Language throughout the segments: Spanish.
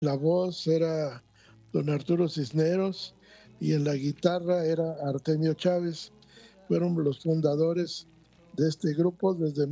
la voz era don Arturo Cisneros y en la guitarra era Artemio Chávez. Fueron los fundadores de este grupo desde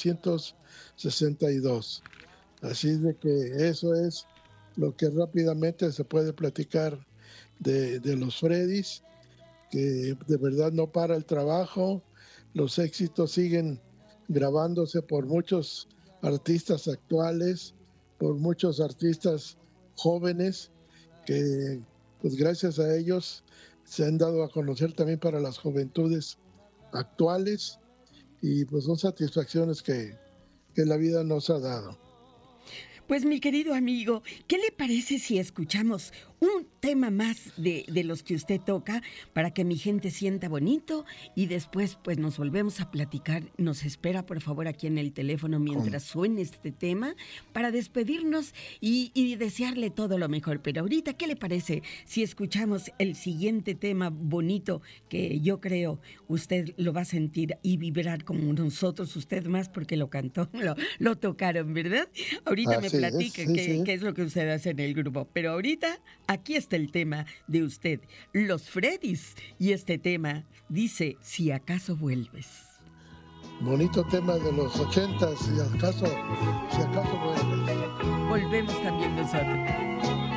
1962. Así de que eso es lo que rápidamente se puede platicar de los Freddys, que de verdad no para el trabajo, los éxitos siguen grabándose por muchos artistas actuales, por muchos artistas jóvenes, que pues gracias a ellos se han dado a conocer también para las juventudes actuales y pues son satisfacciones que la vida nos ha dado. Pues mi querido amigo, ¿qué le parece si escuchamos un tema más de los que usted toca para que mi gente sienta bonito y después pues nos volvemos a platicar? Nos espera por favor aquí en el teléfono Con, mientras suene este tema para despedirnos y desearle todo lo mejor. Pero ahorita, ¿qué le parece si escuchamos el siguiente tema bonito que yo creo usted lo va a sentir y vibrar como nosotros, usted más porque lo cantó, lo tocaron, ¿verdad? Ahorita me así es, platique sí, sí. qué es lo que usted hace en el grupo. Pero ahorita, aquí está el tema de usted, los Freddys. Y este tema dice, si acaso vuelves. Bonito tema de los 80, si acaso vuelves. Volvemos también nosotros.